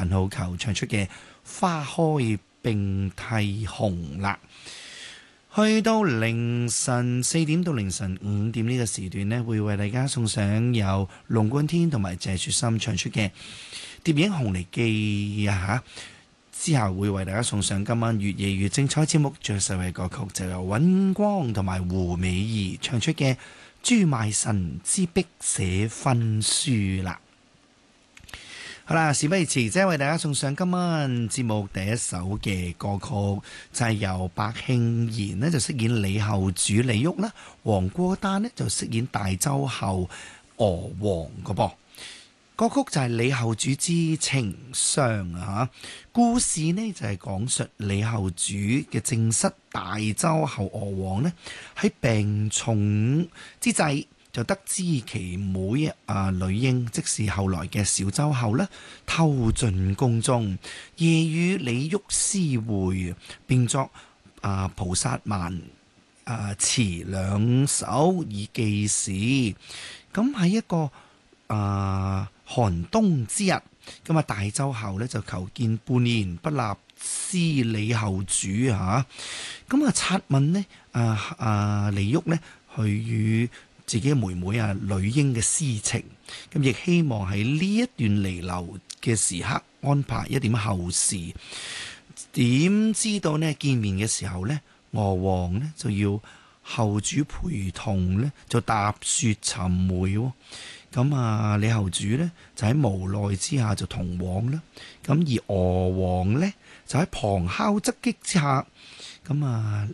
陳浩球唱出嘅花開並蒂紅啦。去到凌晨4點到凌晨5點呢個時段呢，會為大家送上由龍貫天同埋謝雪心唱出嘅蝶影紅梨記啊。之後會為大家送上今晚越夜越精彩節目最受惠歌曲，就由尹光同埋胡美儀唱出嘅朱買臣之筆寫婚書啦。好啦，事不宜遲，即係為大家送上今晚節目第一首嘅歌曲，就係由白慶賢呢就飾演李後主李煜啦，黃過丹呢就飾演大周后娥皇個噃。歌曲就係李後主之情傷啊！故事呢就係講述李後主嘅正室大周后娥皇呢喺病重之際，就得知其妹女英，即是後來嘅小周后呢偷進宮中，夜與李煜私會，並作菩薩曼詞兩首以記事。咁喺一個寒冬之日，咁大周后呢就求見半年不立師李後主嚇，咁察問呢李煜呢去與自己嘅妹妹女英嘅私情，咁亦希望喺呢一段彌留嘅時刻安排一點後事。點知道呢見面嘅時候呢，娥皇呢就要後主陪同呢就踏雪尋梅喎。咁李後主呢就喺無奈之下就同往啦。咁而娥皇呢就喺旁敲側擊之下，咁